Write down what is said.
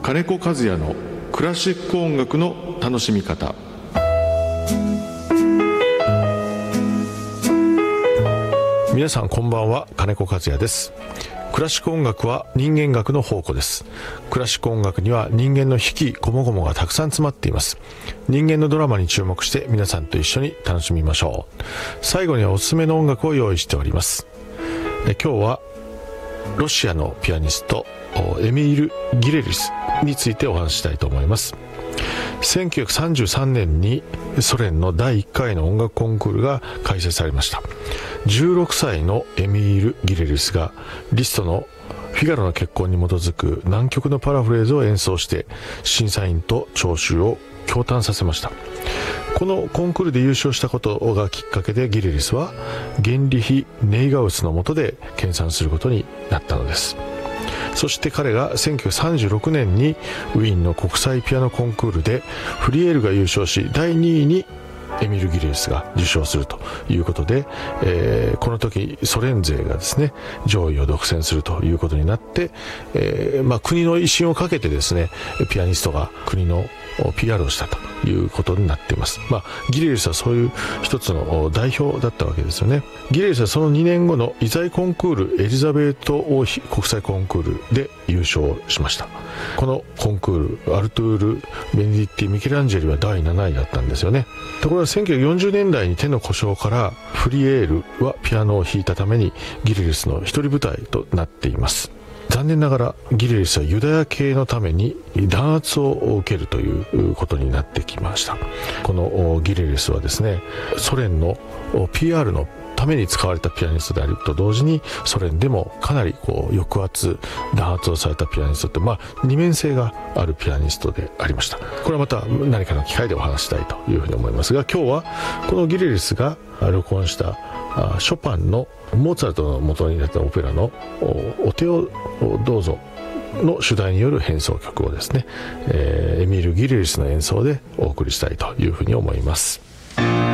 金子和也のクラシック音楽の楽しみ方。皆さんこんばんは、金子和也です。クラシック音楽は人間学の宝庫です。クラシック音楽には人間の引きこもごもがたくさん詰まっています。人間のドラマに注目して皆さんと一緒に楽しみましょう。最後にはおすすめの音楽を用意しております。今日はロシアのピアニストエミール・ギレリスについてお話ししたいと思います。1933年にソ連の第1回の音楽コンクールが開催されました。16歳のエミール・ギレリスがリストのフィガロの結婚に基づく難曲のパラフレーズを演奏して審査員と聴衆を驚嘆させました。このコンクールで優勝したことがきっかけでギレリスはゲンリヒ・ネイガウスの下で研鑽することになったのです。そして彼が1936年にウィーンの国際ピアノコンクールでフリエールが優勝し、第2位にエミール・ギレリスが受賞するということで、この時ソ連勢がですね上位を独占するということになって、国の威信をかけてですねピアニストが国の PR をしたということになっています。ギレリスはそういう一つの代表だったわけですよね。ギレリスはその2年後の遺財コンクールエリザベート王妃国際コンクールで優勝しました。このコンクールアルトゥール・ベネディッティ・ミケランジェリは第7位だったんですよね。ところが1940年代に手の故障からフリエールはピアノを弾いたためにギレリスの一人舞台となっています。残念ながらギレリスはユダヤ系のために弾圧を受けるということになってきました。このギレリスはですねソ連の PR のために使われたピアニストであると同時にソ連でもかなり抑圧弾圧をされたピアニストって二面性があるピアニストでありました。これはまた何かの機会でお話したいというふうに思いますが、今日はこのギレリスが録音したショパンのモーツァルトの元になったオペラのお手をどうぞの主題による変奏曲をですね、エミール・ギレリスの演奏でお送りしたいというふうに思います。